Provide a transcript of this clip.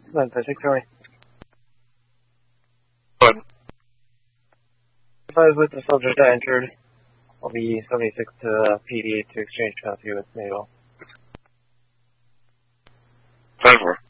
956, Charlie. Good. If I was with the subject I entered, I'll be 76 to PD to exchange copy with NATO. 10-4.